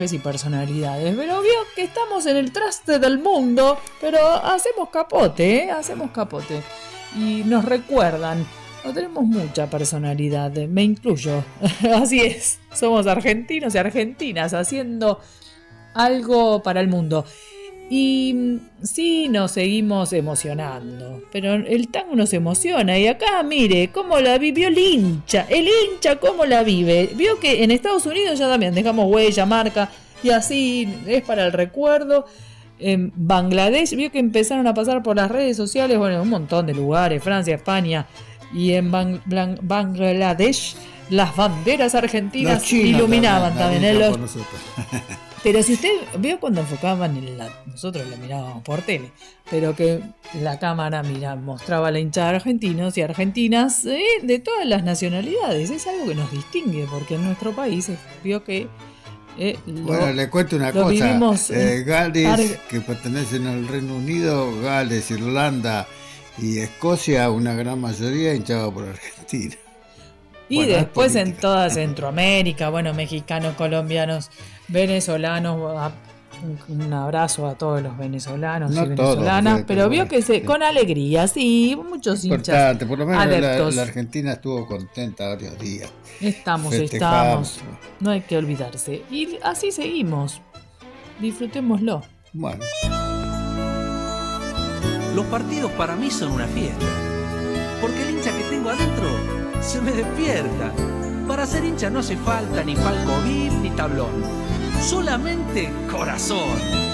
y personalidades, pero vio que estamos en el traste del mundo, pero hacemos capote, hacemos capote y nos recuerdan, no tenemos mucha personalidad, me incluyo, así es, somos argentinos y argentinas haciendo algo para el mundo. Y sí, nos seguimos emocionando, pero el tango nos emociona. Y acá, mire, cómo la vivió el hincha cómo la vive. Vio que en Estados Unidos ya también dejamos huella, marca, y así es para el recuerdo. En Bangladesh, vio que empezaron a pasar por las redes sociales, bueno, en un montón de lugares, Francia, España, y en Bangladesh las banderas argentinas iluminaban también. Pero si usted vio cuando enfocaban nosotros la mirábamos por tele, pero que la cámara mostraba la hinchada de argentinos y argentinas de todas las nacionalidades, es algo que nos distingue, porque en nuestro país vio que bueno, le cuento una cosa, Gales, que pertenecen al Reino Unido, Gales, Irlanda y Escocia, una gran mayoría hinchada por Argentina. Y bueno, después en toda Centroamérica, bueno, mexicanos, colombianos, venezolanos, un abrazo a todos los venezolanos y venezolanas, pero vio que con alegría, sí, muchos hinchas. Por lo menos la Argentina estuvo contenta varios días. Estamos, no hay que olvidarse. Y así seguimos, disfrutémoslo. Bueno. Los partidos para mí son una fiesta, porque el hincha que tengo adentro se me despierta. Para ser hincha no hace falta ni palco VIP ni tablón, solamente corazón.